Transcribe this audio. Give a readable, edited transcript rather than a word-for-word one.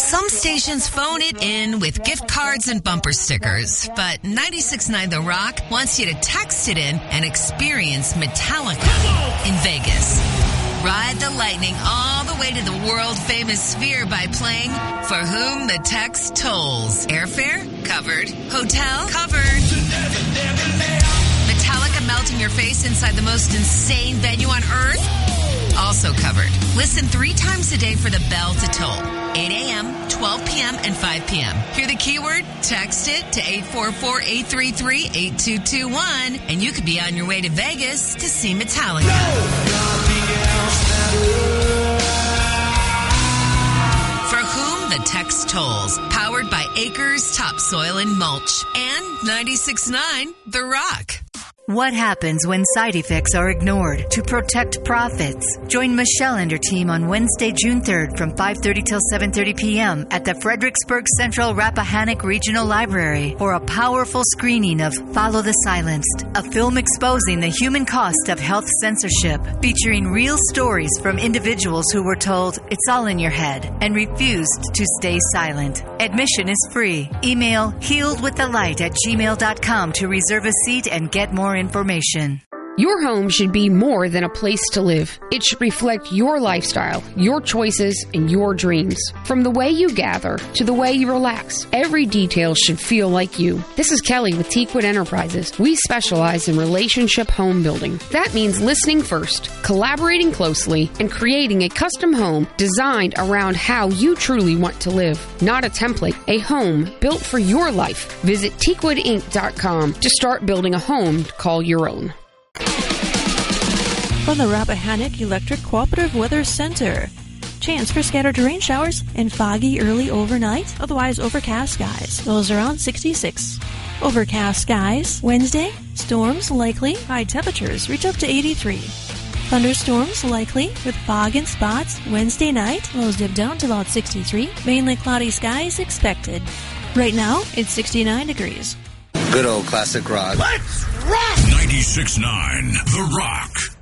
Some stations phone it in with gift cards and bumper stickers, but 96.9 The Rock wants you to text it in and experience Metallica in Vegas. Ride the lightning all the way to the world-famous Sphere by playing For Whom the Text Tolls. Airfare? Covered. Hotel? Covered. Metallica melting your face inside the most insane venue on Earth? Also covered. Listen 3 times a day for the bell to toll. 8 a.m., 12 p.m., and 5 p.m. Hear the keyword? Text it to 844-833-8221, and you could be on your way to Vegas to see Metallica. For Whom the Text Tolls. Powered by Acres Topsoil and Mulch. And 96.9 The Rock. What happens when side effects are ignored to protect profits? Join Michelle and her team on Wednesday, June 3rd from 5:30 till 7:30 p.m. at the Fredericksburg Central Rappahannock Regional Library for a powerful screening of Follow the Silenced, a film exposing the human cost of health censorship, featuring real stories from individuals who were told it's all in your head and refused to stay silent. Admission is free. Email healedwiththelight@gmail.com to reserve a seat and get more information. Your home should be more than a place to live. It should reflect your lifestyle, your choices, and your dreams. From the way you gather to the way you relax, every detail should feel like you. This is Kelly with Teakwood Enterprises. We specialize in relationship home building. That means listening first, collaborating closely, and creating a custom home designed around how you truly want to live. Not a template, a home built for your life. Visit teakwoodinc.com to start building a home to call your own. From the Rappahannock Electric Cooperative Weather Center. Chance for scattered rain showers and foggy early overnight, otherwise overcast skies. Lows around 66. Overcast skies. Wednesday, storms likely. High temperatures reach up to 83. Thunderstorms likely with fog in spots. Wednesday night, lows dip down to about 63. Mainly cloudy skies expected. Right now, it's 69 degrees. Good old classic rock. Let's rock! 96.9 The Rock.